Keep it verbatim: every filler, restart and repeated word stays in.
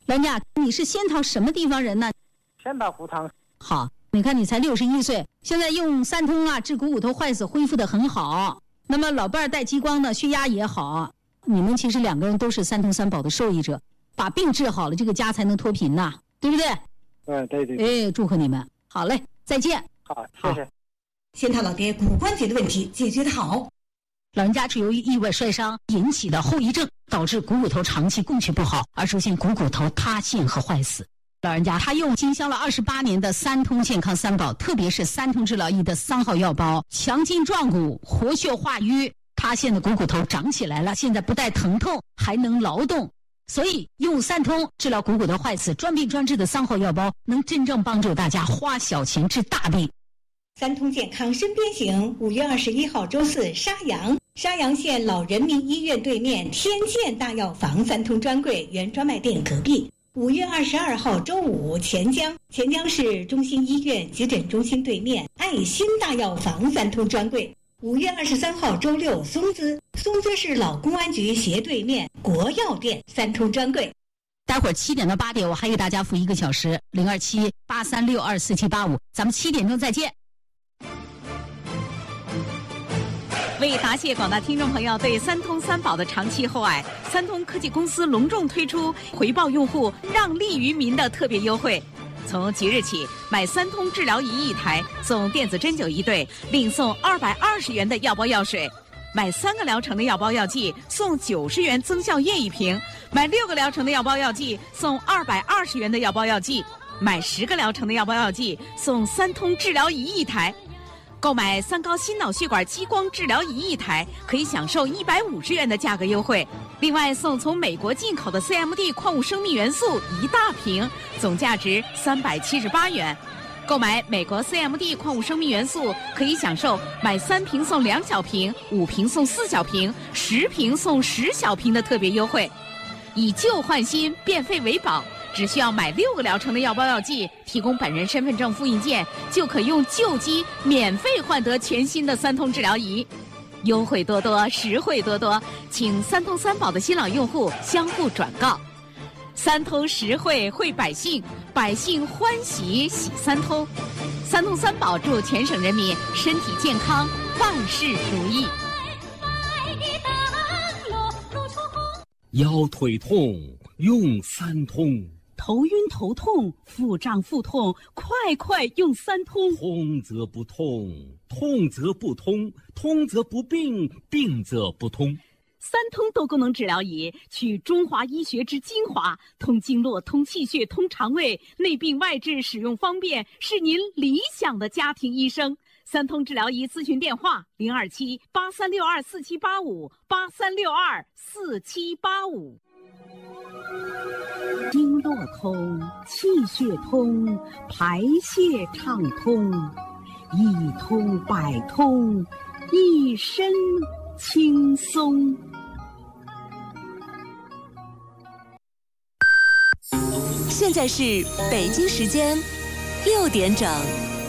老人家，你是仙桃什么地方人呢？ 仙桃胡同。 好，你看你才六十一岁，现在用三通啊治股骨头坏死恢复得很好。那么老伴儿带激光呢，血压也好。你们其实两个人都是三通三宝的受益者，把病治好了，这个家才能脱贫呐，对不对？ 嗯，对对对。 哎，祝贺你们。好嘞，再见。 好，谢谢。 仙桃老爹骨关节的问题解决得好。 老人家是由于意外摔伤引起的后遗症，导致股骨头长期供血不好，而出现股骨头塌陷和坏死。老人家他用经销了二十八年的三通健康三宝，特别是三通治疗仪的三号药包，强筋壮骨，活血化瘀，塌陷的股骨头长起来了，现在不但疼痛，还能劳动。所以用三通治疗股骨头坏死，专病专治的三号药包，能真正帮助大家花小钱治大病。 三通健康身边行，五月二十一号周四，沙阳沙阳县老人民医院对面天健大药房三通专柜原专卖店隔壁。五月二十二号周五，钱江钱江市中心医院急诊中心对面爱心大药房三通专柜。五月二十三号周六，松滋松滋市老公安局斜对面国药店三通专柜。 待会儿七点到八点，我还给大家服一个小时，零二七八三六二四七八五，咱们七点钟再见。 为答谢广大听众朋友对三通三宝的长期厚爱，三通科技公司隆重推出回报用户让利于民的特别优惠。从即日起，买三通治疗仪一台送电子针灸一对，另送二百二十元的药包药水；买三个疗程的药包药剂送九十元增效液一瓶；买六个疗程的药包药剂送二百二十元的药包药剂；买十个疗程的药包药剂送三通治疗仪一台。购买三高心脑血管激光治疗仪一台，可以享受一百五十元的价格优惠。另外送从美国进口的 C M D 矿物生命元素一大瓶，总价值三百七十八元。购买美国 C M D 矿物生命元素，可以享受买三瓶送两小瓶、五瓶送四小瓶、十瓶送十小瓶的特别优惠。以旧换新，变废为宝。只需要买六个疗程的药包药剂，提供本人身份证复印件，就可用旧机免费换得全新的三通治疗仪。优惠多多，实惠多多，请三通三宝的新老用户相互转告。三通实惠惠百姓，百姓欢喜喜三通。三通三宝祝全省人民身体健康，万事如意。 腰腿痛用三通。 头晕头痛，腹胀腹痛，快快用三通。 通则不痛，痛则不通，通则不病，病则不通。 三通多功能治疗仪，取中华医学之精华，通经络，通气血，通肠胃，内病外治，使用方便，是您理想的家庭医生。三通治疗仪咨询电话：零二七八三六二四七八五八三六二四七八五。经络通，气血通，排泄畅通，一通百通，一身轻松。 现在是北京时间六点整。